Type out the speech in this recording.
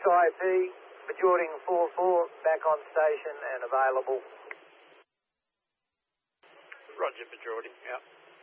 SIP, Bajorting 4-4, back on station and available. Roger, Bajorting, yeah.